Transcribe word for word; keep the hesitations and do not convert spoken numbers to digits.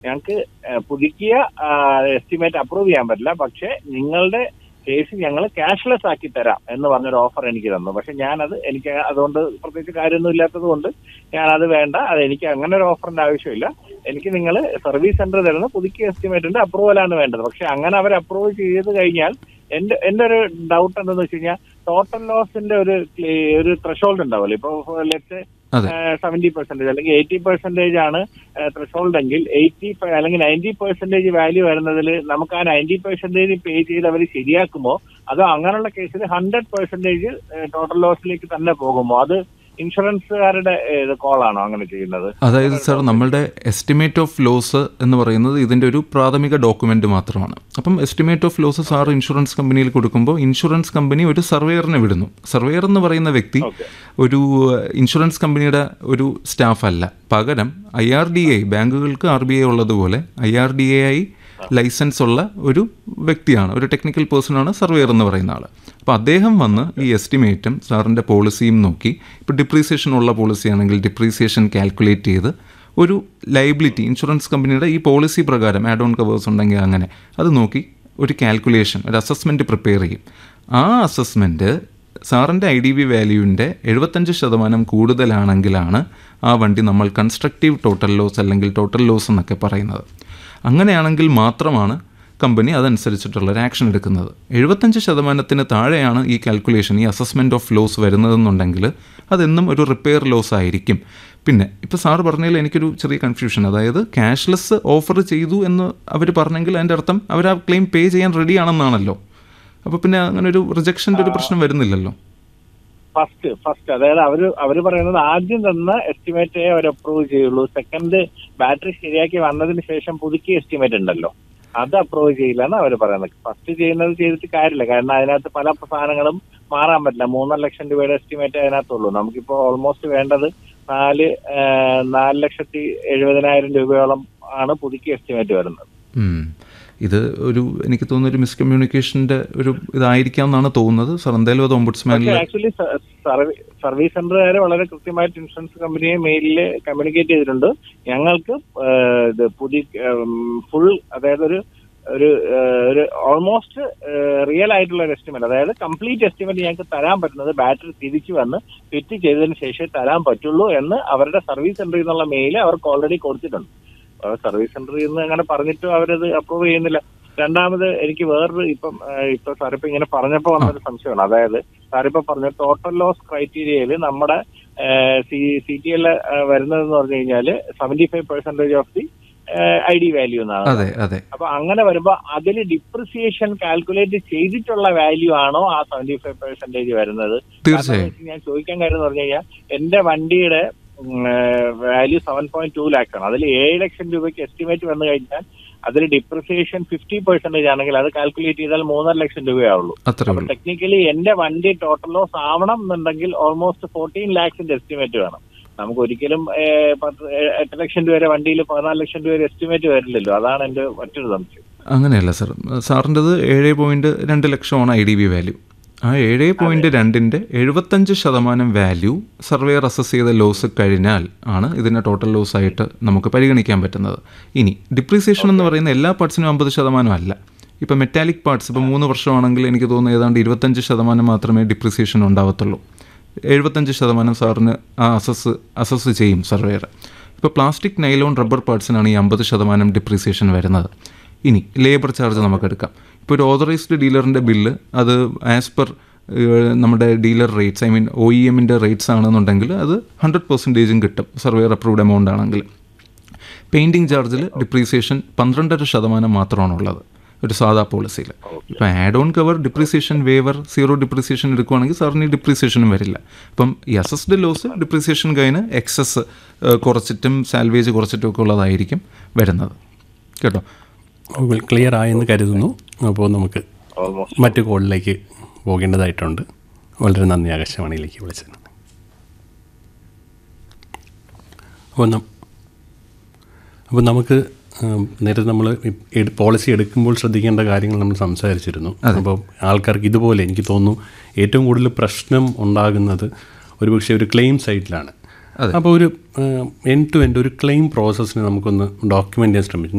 ഞങ്ങൾക്ക് പുതുക്കിയ estimate approve ചെയ്യാൻ പറ്റില്ല, പക്ഷെ നിങ്ങളുടെ കേസ് ഞങ്ങൾ ക്യാഷ്ലെസ് ആക്കി തരാം എന്ന് പറഞ്ഞൊരു ഓഫർ എനിക്ക് തന്നു. പക്ഷെ ഞാനത് എനിക്ക് അതുകൊണ്ട് പ്രത്യേകിച്ച് കാര്യമൊന്നും ഇല്ലാത്തത് കൊണ്ട് ഞാനത് വേണ്ട, അത് എനിക്ക് അങ്ങനെ ഒരു ഓഫറിന്റെ ആവശ്യമില്ല. എനിക്ക് നിങ്ങൾ സർവീസ് സെന്റർ തരുന്ന പുതുക്കിയ എസ്റ്റിമേറ്റിന്റെ അപ്രൂവലാണ് വേണ്ടത്. പക്ഷെ അങ്ങനെ അവർ അപ്രൂവ് ചെയ്ത് കഴിഞ്ഞാൽ എന്റെ എന്റെ ഒരു ഡൗട്ട് എന്താണെന്ന് വെച്ച് കഴിഞ്ഞാൽ ടോട്ടൽ ലോസിന്റെ ഒരു ഒരു ത്രഷോൾഡ് ഉണ്ടാവുമല്ലോ. ഇപ്പൊ ലെറ്റ്സ് സെവന്റി പെർസെന്റേജ് അല്ലെങ്കിൽ എയ്റ്റി പെർസെന്റേജ് ആണ് ത്രഷോൾഡ് എങ്കിൽ എയ്റ്റി അല്ലെങ്കിൽ നയൻറ്റി പെർസെന്റേജ് വാല്യൂ വരുന്നതിൽ നമുക്ക് ആ നയൻറ്റി പെർസെന്റേജ് പേ ചെയ്ത് അവർ ശരിയാക്കുമോ, അതോ അങ്ങനെയുള്ള കേസിൽ ഹൺഡ്രഡ് പെർസെന്റേജ് ടോട്ടൽ ലോസിലേക്ക് തന്നെ പോകുമോ? അത് ഇൻഷുറൻസുകാരുടെ കോളാണോ അങ്ങനെ ചെയ്യുന്നത്? അതായത് സാർ, നമ്മളുടെ എസ്റ്റിമേറ്റ് ഓഫ് ലോസ് എന്ന് പറയുന്നത് ഇതിൻ്റെ ഒരു പ്രാഥമിക ഡോക്യുമെന്റ് മാത്രമാണ്. അപ്പം estimate of loss sir insurance കമ്പനിയിൽ കൊടുക്കുമ്പോൾ ഇൻഷുറൻസ് കമ്പനി ഒരു സർവേയറിനെ വിടുന്നു. സർവേയർ എന്ന് പറയുന്ന വ്യക്തി ഒരു ഇൻഷുറൻസ് കമ്പനിയുടെ ഒരു സ്റ്റാഫ് അല്ല, പകരം ഐ ആർ ഡി ഐ, ബാങ്കുകൾക്ക് ആർ ബി ഐ ഉള്ളതുപോലെ ഐ ആർ ഡി എ ആയി ലൈസൻസ് ഉള്ള ഒരു വ്യക്തിയാണ്, ഒരു ടെക്നിക്കൽ പേഴ്സണാണ് സർവേയർ എന്ന് പറയുന്ന ആൾ. അപ്പോൾ അദ്ദേഹം വന്ന് ഈ എസ്റ്റിമേറ്റും സാറിൻ്റെ പോളിസിയും നോക്കി, ഇപ്പോൾ ഡിപ്രീസിയേഷൻ ഉള്ള പോളിസി ആണെങ്കിൽ ഡിപ്രീസിയേഷൻ കാൽക്കുലേറ്റ് ചെയ്ത് ഒരു ലയബിലിറ്റി ഇൻഷുറൻസ് കമ്പനിയുടെ ഈ പോളിസി പ്രകാരം ആഡ് ഓൺ കവേഴ്സ് ഉണ്ടെങ്കിൽ അങ്ങനെ അത് നോക്കി ഒരു കാൽക്കുലേഷൻ, ഒരു അസസ്മെൻറ്റ് പ്രിപ്പയർ ചെയ്യും. ആ അസസ്മെൻറ്റ് സാറിൻ്റെ ഐ ഡി ബി വാല്യൂവിൻ്റെ എഴുപത്തഞ്ച് ശതമാനം കൂടുതലാണെങ്കിലാണ് ആ വണ്ടി നമ്മൾ കൺസ്ട്രക്റ്റീവ് ടോട്ടൽ ലോസ് അല്ലെങ്കിൽ ടോട്ടൽ ലോസ് എന്നൊക്കെ പറയുന്നത്. അങ്ങനെയാണെങ്കിൽ മാത്രമാണ് കമ്പനി അതനുസരിച്ചിട്ടുള്ള ഒരു ആക്ഷൻ എടുക്കുന്നത്. എഴുപത്തഞ്ച് ശതമാനത്തിന് താഴെയാണ് ഈ കാൽക്കുലേഷൻ, ഈ അസസ്മെൻറ്റ് ഓഫ് ലോസ് വരുന്നതെന്നുണ്ടെങ്കിൽ അതെന്നും ഒരു റിപ്പയർ ലോസ് ആയിരിക്കും. പിന്നെ ഇപ്പോൾ സാറ് പറഞ്ഞതിൽ എനിക്കൊരു ചെറിയ കൺഫ്യൂഷൻ, അതായത് ക്യാഷ്ലെസ് ഓഫർ ചെയ്തു എന്ന് അവർ പറഞ്ഞെങ്കിൽ അതിൻ്റെ അർത്ഥം അവർ ആ ക്ലെയിം പേ ചെയ്യാൻ റെഡി ആണെന്നാണല്ലോ. അപ്പോൾ പിന്നെ അങ്ങനെ ഒരു റിജക്ഷൻ്റെ ഒരു പ്രശ്നം വരുന്നില്ലല്ലോ. ഫസ്റ്റ് ഫസ്റ്റ് അതായത് അവര് അവര് പറയുന്നത് ആദ്യം തന്ന എസ്റ്റിമേറ്റേ അവർ അപ്രൂവ് ചെയ്യുള്ളൂ. സെക്കൻഡ് ബാറ്ററി ശരിയാക്കി വന്നതിന് ശേഷം പുതുക്കിയ എസ്റ്റിമേറ്റ് ഉണ്ടല്ലോ, അത് അപ്രൂവ് ചെയ്യില്ല എന്ന് അവർ പറയുന്നത്. ഫസ്റ്റ് ചെയ്യുന്നത് ചെയ്തിട്ട് കാര്യമില്ല, കാരണം അതിനകത്ത് പല സാധനങ്ങളും മാറാൻ പറ്റില്ല. മൂന്നര ലക്ഷം രൂപയുടെ എസ്റ്റിമേറ്റ് അതിനകത്തുള്ളൂ. നമുക്കിപ്പോൾ ഓൾമോസ്റ്റ് വേണ്ടത് നാല് നാല് ലക്ഷത്തി എഴുപതിനായിരം രൂപയോളം ആണ് പുതുക്കിയ എസ്റ്റിമേറ്റ് വരുന്നത്. ഇത് ഒരു എനിക്ക് തോന്നുന്ന ഒരു മിസ്കമ്മ്യൂണിക്കേഷന്റെ ഒരു ഇതായിരിക്കാം എന്നാണ് തോന്നുന്നത്. സാർ എന്തായാലും അത് ഓംബുഡ്സ്മാനിൽ ആക്ച്വലി സർവീസ് സെന്ററുകാരെ വളരെ കൃത്യമായിട്ട് ഇൻഷുറൻസ് കമ്പനിയെ മെയിലിൽ കമ്മ്യൂണിക്കേറ്റ് ചെയ്തിട്ടുണ്ട്. ഞങ്ങൾക്ക് ഇത് പുതിയ ഫുൾ അതായത് ഒരു ഒരു ഒരു ഓൾമോസ്റ്റ് റിയൽ ആയിട്ടുള്ള ഒരു എസ്റ്റിമേറ്റ്, അതായത് കംപ്ലീറ്റ് എസ്റ്റിമേറ്റ് ഞങ്ങൾക്ക് തരാൻ പറ്റുന്നത് ബാറ്ററി തിരിച്ചു വന്ന് ഫിറ്റ് ചെയ്തതിന് ശേഷമേ തരാൻ പറ്റുള്ളൂ എന്ന് അവരുടെ സർവീസ് സെന്ററിൽ നിന്നുള്ള മെയിൽ അവർക്ക് ഓൾറെഡി കൊടുത്തിട്ടുണ്ട്. സർവീസ് സെന്ററിൽ നിന്ന് അങ്ങനെ പറഞ്ഞിട്ടും അവരത് അപ്രൂവ് ചെയ്യുന്നില്ല. രണ്ടാമത് എനിക്ക് വേറൊരു ഇപ്പം ഇപ്പൊ സാറിപ്പോ ഇങ്ങനെ പറഞ്ഞപ്പോൾ വന്നൊരു സംശയമാണ്. അതായത് സാറിപ്പോ പറഞ്ഞ ടോട്ടൽ ലോസ് ക്രൈറ്റീരിയയിൽ നമ്മുടെ സി സി ടി എൽ വരുന്നതെന്ന് പറഞ്ഞു കഴിഞ്ഞാല് seventy five percentage of the I D value എന്നാണ്. അപ്പൊ അങ്ങനെ വരുമ്പോ അതിൽ ഡിപ്രിസിയേഷൻ കാൽക്കുലേറ്റ് ചെയ്തിട്ടുള്ള വാല്യൂ ആണോ ആ സെവന്റി ഫൈവ് പെർസെന്റേജ് വരുന്നത്? ഞാൻ ചോദിക്കാൻ കാര്യം എന്ന് പറഞ്ഞു കഴിഞ്ഞാൽ എന്റെ വണ്ടിയുടെ value seven point two lakhs ആണ്. അതിൽ ഏഴ് ലക്ഷം രൂപയ്ക്ക് എസ്റ്റിമേറ്റ് വന്നു കഴിഞ്ഞാൽ അതിൽ ഡിപ്രിസിയേഷൻ ഫിഫ്റ്റി പെർസെന്റേജ് ആണെങ്കിൽ അത് കാൽക്കുലേറ്റ് ചെയ്താൽ മൂന്നര ലക്ഷം രൂപയാവുള്ളൂ. അപ്പൊ ടെക്നിക്കലി എന്റെ വണ്ടി ടോട്ടൽ ലോസ് ആവണം എന്നുണ്ടെങ്കിൽ ഓൾമോസ്റ്റ് ഫോർട്ടീൻ ലാക്സിന്റെ എസ്റ്റിമേറ്റ് വേണം. നമുക്ക് ഒരിക്കലും എട്ട് ലക്ഷം രൂപ വരെ വണ്ടിയിൽ പതിനാല് ലക്ഷം രൂപ വരെ എസ്റ്റിമേറ്റ് വരില്ലല്ലോ. അതാണ് എന്റെ മറ്റൊരു സംശയം. അങ്ങനെയല്ല സാർ, സാറിൻ്റെത് ഏഴ് പോയിന്റ് രണ്ട് ലക്ഷമാണ് ഐ ഡി ബി വാല്യൂ. ആ ഏഴ് പോയിന്റ് രണ്ടിൻ്റെ എഴുപത്തഞ്ച് ശതമാനം വാല്യൂ സർവേയർ അസസ് ചെയ്ത ലോസ് കഴിഞ്ഞാൽ ആണ് ഇതിനെ ടോട്ടൽ ലോസ് ആയിട്ട് നമുക്ക് പരിഗണിക്കാൻ പറ്റുന്നത്. ഇനി ഡിപ്രീസിയേഷൻ എന്ന് പറയുന്ന എല്ലാ പാർട്സിനും അമ്പത് ശതമാനം അല്ല. ഇപ്പം മെറ്റാലിക് പാർട്സ് ഇപ്പോൾ മൂന്ന് വർഷമാണെങ്കിൽ എനിക്ക് തോന്നുന്നു ഏതാണ്ട് ഇരുപത്തഞ്ച് ശതമാനം മാത്രമേ ഡിപ്രീസിയേഷൻ ഉണ്ടാവത്തുള്ളൂ. എഴുപത്തഞ്ച് ശതമാനം സാറിന് ആ അസസ് അസസ് ചെയ്യും സർവേയർ. ഇപ്പോൾ പ്ലാസ്റ്റിക്, നൈലോൺ, റബ്ബർ പാർട്സിനാണ് ഈ അമ്പത് ശതമാനം ഡിപ്രീസിയേഷൻ വരുന്നത്. ഇനി ലേബർ ചാർജ് നമുക്കെടുക്കാം. ഇപ്പോൾ ഒരു ഓതറൈസ്ഡ് ഡീലറിൻ്റെ ബില്ല് അത് ആസ് പെർ നമ്മുടെ dealer rates, I mean O E എമ്മിൻ്റെ റേറ്റ്സ് ആണെന്നുണ്ടെങ്കിൽ അത് ഹൺഡ്രഡ് പെർസെൻറ്റേജും കിട്ടും സർവേയർ അപ്രൂവ്ഡ് എമൗണ്ട് ആണെങ്കിൽ. പെയിൻറ്റിങ് ചാർജിൽ ഡിപ്രീസിയേഷൻ പന്ത്രണ്ടര ശതമാനം മാത്രമാണുള്ളത് ഒരു സാധാ പോളിസിയിൽ. ഇപ്പോൾ add on cover, depreciation waiver, zero depreciation എടുക്കുകയാണെങ്കിൽ സാറിന് ഈ ഡിപ്രീസിയേഷനും വരില്ല. അപ്പം ഈ അസസ്ഡ് ലോസ് ഡിപ്രീസിയേഷൻ കഴിഞ്ഞ് എക്സസ് കുറച്ചിട്ടും സാൽവേജ് കുറച്ചിട്ടും ഒക്കെ ഉള്ളതായിരിക്കും വരുന്നത്. കേട്ടോ, ക്ലിയർ ആയെന്ന് കരുതുന്നു. അപ്പോൾ നമുക്ക് മറ്റു കോളിലേക്ക് പോകേണ്ടതായിട്ടുണ്ട്. വളരെ നന്ദി ആകാശവാണിയിലേക്ക് വിളിച്ചത്. അപ്പോൾ അപ്പോൾ നമുക്ക് നേരത്തെ നമ്മൾ പോളിസി എടുക്കുമ്പോൾ ശ്രദ്ധിക്കേണ്ട കാര്യങ്ങൾ നമ്മൾ സംസാരിച്ചിരുന്നു. അപ്പോൾ ആൾക്കാർക്ക് ഇതുപോലെ എനിക്ക് തോന്നുന്നു ഏറ്റവും കൂടുതൽ പ്രശ്നം ഉണ്ടാകുന്നത് ഒരുപക്ഷെ ഒരു ക്ലെയിം സൈറ്റിലാണ്. അപ്പോൾ ഒരു എൻഡ് ടു എൻഡ് ഒരു ക്ലെയിം പ്രോസസ്സിന് നമുക്കൊന്ന് ഡോക്യുമെൻ്റ് ചെയ്യാൻ ശ്രമിച്ചു.